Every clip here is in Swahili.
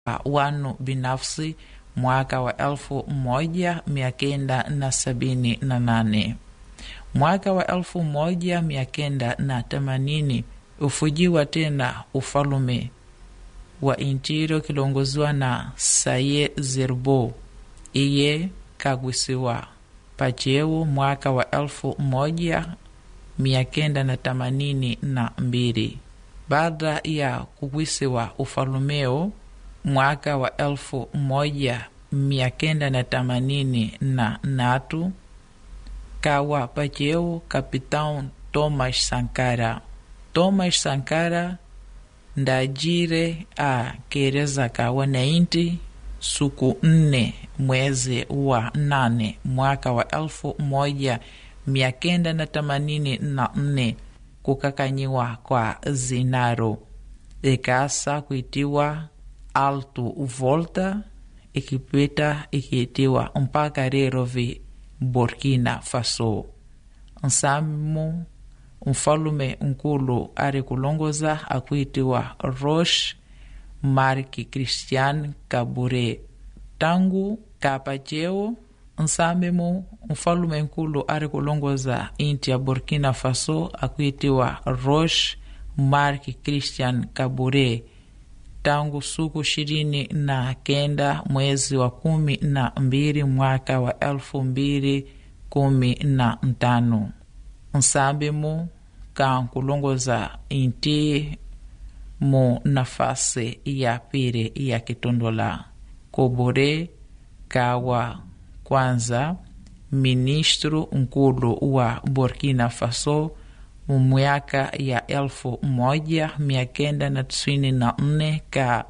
wanu binafsi mwaka wa 1978. Mwaka wa 1980 ufujiwa tena ufalume wa Intiro kilongozwa na Saye Zerbo. Iye kagwisiwa pacheu mwaka wa 1982. Baada ya kugwisiwa ufalumeo mwaka wa 1983 kawa pacheu Capitão Thomas Sankara. Thomas Sankara ndajire a kereza kawa na inti suku 4 mwezi wa 8 mwaka wa 1984 kukakanyiwa kwa zinaro ikasa kuitiwa Alto Volta ikipita ikiitiwa mpaka rero vi Burkina Faso. Nsamu mfalume nkulu ari kulongoza akuitiwa Roch Marc Christian Kabore. Tangu kapacheo nsamimu mfalume nkulu ari kulongoza inti ya Burkina Faso akuitiwa Roch Marc Christian Kabore tangu suku 29 mwezi wa 12 mwaka wa 2015. Nsabimu kankulongoza inti mu nafasi ya pili ya kitondola. Kabore kawa kwanza ministro nkulu wa Burkina Faso mu mwaka ya 1994 ka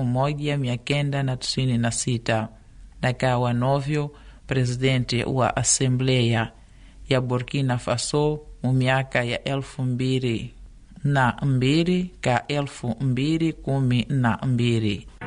1996 na kawa novyo presidente wa Assembleia ya Burkina Faso mu miaka ya 2002 ka 2012.